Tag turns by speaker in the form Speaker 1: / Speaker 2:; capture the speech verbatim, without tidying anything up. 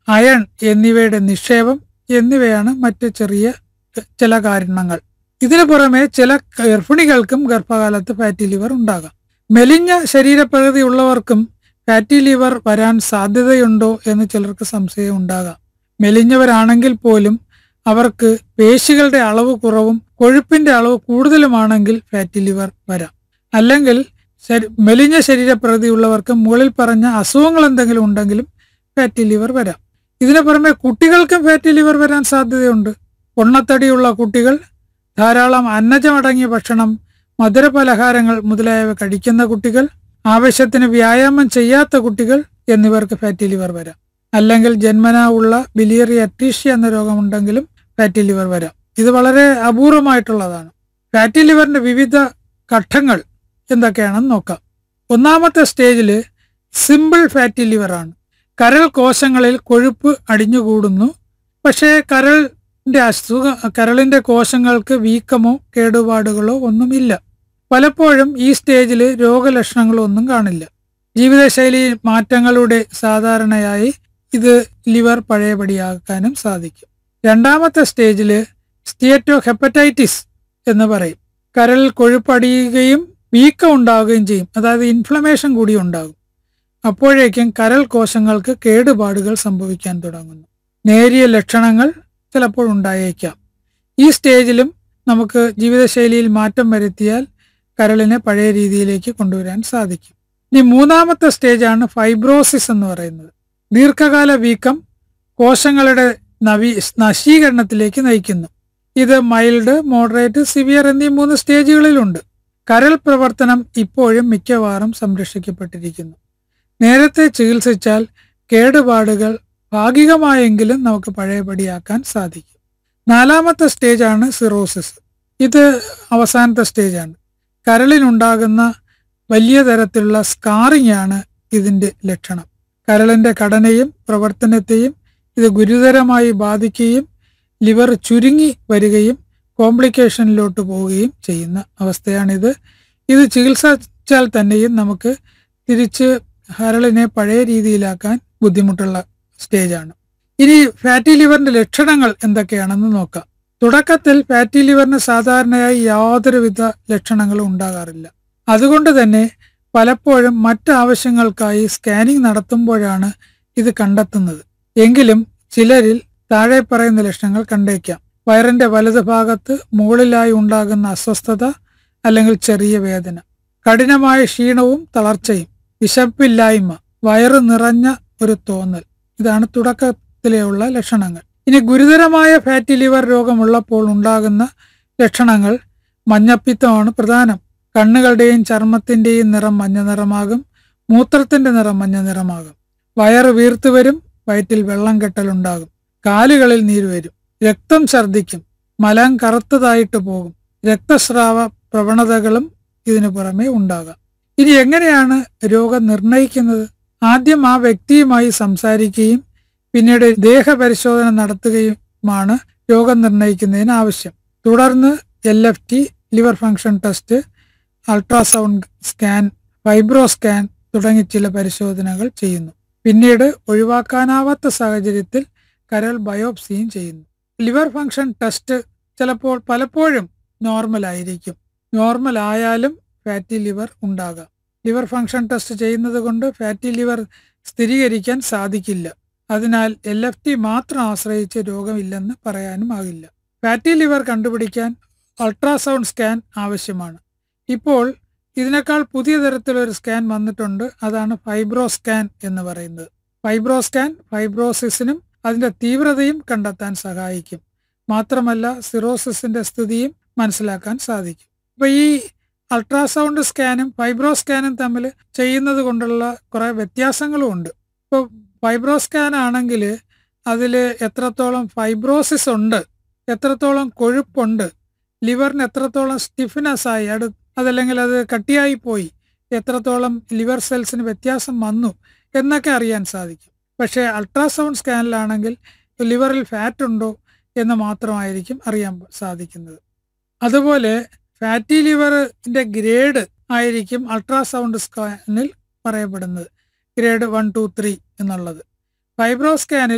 Speaker 1: Iron എന്നിവയുടെ നിക്ഷേപം എന്നിവയാണ് മറ്റ് ചെറിയ ചില കാരണങ്ങൾ. ഇതിനു പുറമെ ചില ഗർഭിണികൾക്കും ഗർഭകാലത്ത് ഫാറ്റി ലിവർ ഉണ്ടാകാം. മെലിഞ്ഞ ശരീരപ്രകൃതി ഉള്ളവർക്കും ഫാറ്റി ലിവർ വരാൻ സാധ്യതയുണ്ടോ എന്ന് ചിലർക്ക് സംശയം ഉണ്ടാകാം. മെലിഞ്ഞവരാണെങ്കിൽ പോലും അവർക്ക് പേശികളുടെ അളവ് കുറവും കൊഴുപ്പിന്റെ അളവ് കൂടുതലുമാണെങ്കിൽ ഫാറ്റി ലിവർ വരാം. അല്ലെങ്കിൽ മെലിഞ്ഞ ശരീരപ്രകൃതി ഉള്ളവർക്ക് മുകളിൽ പറഞ്ഞ അസുഖങ്ങൾ എന്തെങ്കിലും ഉണ്ടെങ്കിലും ഫാറ്റി ലിവർ വരാം. ഇതിനു പുറമെ കുട്ടികൾക്കും ഫാറ്റി ലിവർ വരാൻ സാധ്യതയുണ്ട്. പൊണ്ണത്തടിയുള്ള കുട്ടികൾ, ധാരാളം അന്നജമടങ്ങിയ ഭക്ഷണം, മധുരപലഹാരങ്ങൾ മുതലായവ കഴിക്കുന്ന കുട്ടികൾ, ആവശ്യത്തിന് വ്യായാമം ചെയ്യാത്ത കുട്ടികൾ എന്നിവർക്ക് ഫാറ്റി ലിവർ വരാം. അല്ലെങ്കിൽ ജന്മനാ ഉള്ള ബിലിയറി അട്രീഷ്യ എന്ന രോഗമുണ്ടെങ്കിലും ഫാറ്റി ലിവർ വരാം. ഇത് വളരെ അപൂർവമായിട്ടുള്ളതാണ്. ഫാറ്റി ലിവറിന്റെ വിവിധ ഘട്ടങ്ങൾ എന്തൊക്കെയാണെന്ന് നോക്കാം. ഒന്നാമത്തെ സ്റ്റേജിൽ സിമ്പിൾ ഫാറ്റി ലിവർ ആണ്. കരൾ കോശങ്ങളിൽ കൊഴുപ്പ് അടിഞ്ഞുകൂടുന്നു. പക്ഷേ കരളിന്റെ അസുഖ കരളിന്റെ കോശങ്ങൾക്ക് വീക്കമോ കേടുപാടുകളോ ഒന്നുമില്ല. പലപ്പോഴും ഈ സ്റ്റേജിൽ രോഗലക്ഷണങ്ങളോ ഒന്നും കാണില്ല. ജീവിതശൈലി മാറ്റങ്ങളുടെ സാധാരണയായി ഇത് ലിവർ പഴയപടിയാക്കാനും സാധിക്കും. രണ്ടാമത്തെ സ്റ്റേജിൽ സ്റ്റേറ്റോ ഹെപ്പറ്റൈറ്റിസ് എന്ന് പറയും. കരളിൽ കൊഴുപ്പടിയുകയും വീക്കം ഉണ്ടാവുകയും ചെയ്യും. അതായത് ഇൻഫ്ലമേഷൻ കൂടി ഉണ്ടാകും. അപ്പോഴേക്കും കരൾ കോശങ്ങൾക്ക് കേടുപാടുകൾ സംഭവിക്കാൻ തുടങ്ങുന്നു. നേരിയ ലക്ഷണങ്ങൾ ചിലപ്പോൾ ഉണ്ടായേക്കാം. ഈ സ്റ്റേജിലും നമുക്ക് ജീവിതശൈലിയിൽ മാറ്റം വരുത്തിയാൽ കരളിനെ പഴയ രീതിയിലേക്ക് കൊണ്ടുവരാൻ സാധിക്കും. ഇനി മൂന്നാമത്തെ സ്റ്റേജാണ് ഫൈബ്രോസിസ് എന്ന് പറയുന്നത്. ദീർഘകാല വീക്കം കോശങ്ങളുടെ നവീ നശീകരണത്തിലേക്ക് നയിക്കുന്നു. ഇത് മൈൽഡ്, മോഡറേറ്റ്, സിവിയർ എന്നീ മൂന്ന് സ്റ്റേജുകളിലുണ്ട്. കരൾ പ്രവർത്തനം ഇപ്പോഴും മിക്കവാറും സംരക്ഷിക്കപ്പെട്ടിരിക്കുന്നു. നേരത്തെ ചികിത്സിച്ചാൽ കേടുപാടുകൾ ഭാഗികമായെങ്കിലും നമുക്ക് പഴയപടിയാക്കാൻ സാധിക്കും. നാലാമത്തെ സ്റ്റേജാണ് സിറോസിസ്. ഇത് അവസാനത്തെ സ്റ്റേജാണ്. കരളിനുണ്ടാകുന്ന വലിയ തരത്തിലുള്ള സ്കാറിംഗ് ആണ് ഇതിൻ്റെ ലക്ഷണം. കരളിൻ്റെ ഘടനയും പ്രവർത്തനത്തെയും ഇത് ഗുരുതരമായി ബാധിക്കുകയും ലിവർ ചുരുങ്ങി വരികയും കോംപ്ലിക്കേഷനിലോട്ട് പോവുകയും ചെയ്യുന്ന അവസ്ഥയാണിത്. ഇത് ചികിത്സിച്ചാൽ തന്നെയും നമുക്ക് തിരിച്ച് കരളിനെ പഴയ രീതിയിലാക്കാൻ ബുദ്ധിമുട്ടുള്ള സ്റ്റേജാണ്. ഇനി ഫാറ്റി ലിവറിന്റെ ലക്ഷണങ്ങൾ എന്തൊക്കെയാണെന്ന് നോക്കാം. തുടക്കത്തിൽ ഫാറ്റി ലിവറിന് സാധാരണയായി യാതൊരുവിധ ലക്ഷണങ്ങളും ഉണ്ടാകാറില്ല. അതുകൊണ്ട് തന്നെ പലപ്പോഴും മറ്റാവശ്യങ്ങൾക്കായി സ്കാനിംഗ് നടത്തുമ്പോഴാണ് ഇത് കണ്ടെത്തുന്നത്. എങ്കിലും ചിലരിൽ താഴെ പറയുന്ന ലക്ഷണങ്ങൾ കണ്ടേക്കാം. വയറിന്റെ വലത് ഭാഗത്ത് മുകളിലായി ഉണ്ടാകുന്ന അസ്വസ്ഥത അല്ലെങ്കിൽ ചെറിയ വേദന, കഠിനമായ ക്ഷീണവും തളർച്ചയും, വിശപ്പില്ലായ്മ, വയറ് നിറഞ്ഞ ഒരു തോന്നൽ. ഇതാണ് തുടക്കത്തിലെയുള്ള ലക്ഷണങ്ങൾ. ഇനി ഗുരുതരമായ ഫാറ്റി ലിവർ രോഗമുള്ളപ്പോൾ ഉണ്ടാകുന്ന ലക്ഷണങ്ങൾ മഞ്ഞപ്പിത്തമാണ് പ്രധാനം. കണ്ണുകളുടെയും ചർമ്മത്തിന്റെയും നിറം മഞ്ഞ നിറമാകും. മൂത്രത്തിന്റെ നിറം മഞ്ഞ നിറമാകും. വയറ് വീർത്തു വരും. വയറ്റിൽ വെള്ളം കെട്ടലുണ്ടാകും. കാലുകളിൽ നീര് വരും. രക്തം ഛർദ്ദിക്കും. മലം കറുത്തതായിട്ട് പോകും. രക്തസ്രാവ പ്രവണതകളും ഇതിനു പുറമെ ഉണ്ടാകാം. ഇനി എങ്ങനെയാണ് രോഗം നിർണയിക്കുന്നത്? ആദ്യം ആ വ്യക്തിയുമായി സംസാരിക്കുകയും പിന്നീട് ദേഹപരിശോധന നടത്തുകയുമാണ് രോഗം നിർണയിക്കുന്നതിന് ആവശ്യം. തുടർന്ന് L F T, liver function test, ultrasound scan, fibro scan തുടങ്ങി ചില പരിശോധനകൾ ചെയ്യുന്നു. പിന്നീട് ഒഴിവാക്കാനാവാത്ത സാഹചര്യത്തിൽ കരൾ ബയോപ്സിയും ചെയ്യുന്നു. ലിവർ ഫംഗ്ഷൻ ടെസ്റ്റ് ചിലപ്പോൾ പലപ്പോഴും നോർമൽ ആയിരിക്കും. നോർമൽ ആയാലും ഫാറ്റി ലിവർ ഉണ്ടാകാം. ലിവർ ഫംഗ്ഷൻ ടെസ്റ്റ് ചെയ്യുന്നത് കൊണ്ട് ഫാറ്റി ലിവർ സ്ഥിരീകരിക്കാൻ സാധിക്കില്ല. അതിനാൽ എൽ എഫ് ടി മാത്രം ആശ്രയിച്ച് രോഗമില്ലെന്ന് പറയാനും ആകില്ല. ഫാറ്റി ലിവർ കണ്ടുപിടിക്കാൻ അൾട്രാസൗണ്ട് സ്കാൻ ആവശ്യമാണ്. ഇപ്പോൾ ഇതിനേക്കാൾ പുതിയ തരത്തിലൊരു സ്കാൻ വന്നിട്ടുണ്ട്. അതാണ് ഫൈബ്രോ സ്കാൻ എന്ന് പറയുന്നത്. ഫൈബ്രോ സ്കാൻ ഫൈബ്രോസിസിനും അതിൻ്റെ തീവ്രതയും കണ്ടെത്താൻ സഹായിക്കും. മാത്രമല്ല സിറോസിസിന്റെ സ്ഥിതിയും മനസ്സിലാക്കാൻ സാധിക്കും. അപ്പോൾ ഈ അൾട്രാസൗണ്ട് സ്കാനും ഫൈബ്രോ സ്കാനും തമ്മിൽ ചെയ്യുന്നത് കൊണ്ടുള്ള കുറേ വ്യത്യാസങ്ങളും ഉണ്ട്. ഇപ്പോൾ ഫൈബ്രോ സ്കാൻ ആണെങ്കിൽ അതിൽ എത്രത്തോളം ഫൈബ്രോസിസ് ഉണ്ട്, എത്രത്തോളം കൊഴുപ്പുണ്ട്, ലിവറിന് എത്രത്തോളം സ്റ്റിഫ്നെസ് ആയി, അടു അതല്ലെങ്കിൽ അത് കട്ടിയായി പോയി, എത്രത്തോളം ലിവർ സെൽസിന് വ്യത്യാസം വന്നു എന്നൊക്കെ അറിയാൻ സാധിക്കും. പക്ഷേ അൾട്രാസൗണ്ട് സ്കാനിലാണെങ്കിൽ ലിവറിൽ ഫാറ്റ് ഉണ്ടോ എന്ന് മാത്രമായിരിക്കും അറിയാൻ സാധിക്കുന്നത്. അതുപോലെ ഫാറ്റി ലിവറിൻ്റെ ഗ്രേഡ് ആയിരിക്കും അൾട്രാസൗണ്ട് സ്കാനിൽ പറയപ്പെടുന്നത്. ഗ്രേഡ് വൺ ടു ത്രീ എന്നുള്ളത്. ഫൈബ്രോ സ്കാനിൽ